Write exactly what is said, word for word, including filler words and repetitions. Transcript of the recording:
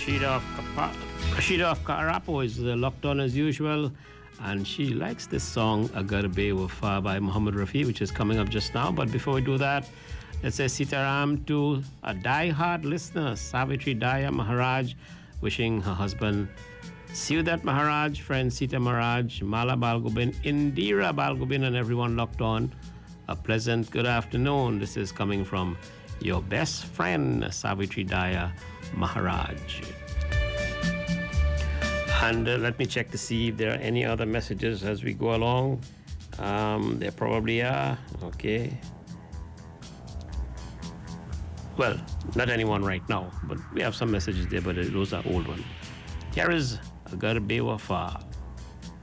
Rashida of, Kapa- Rashida of Karapo is uh, locked on as usual, and she likes this song Agar Be Wafa by Muhammad Rafi, which is coming up just now. But before we do that, let's say Sitaram to a die-hard listener, Savitri Daya Maharaj, wishing her husband Siudat Maharaj, friend Sita Maharaj, Mala Balgobin, Indira Balgobin, and everyone locked on a pleasant good afternoon. This is coming from your best friend, Savitri Daya Maharaj. And uh, let me check to see if there are any other messages as we go along. Um, there probably are. Okay. Well, not anyone right now, but we have some messages there, but those are old ones. Here is Agar Be Wafa.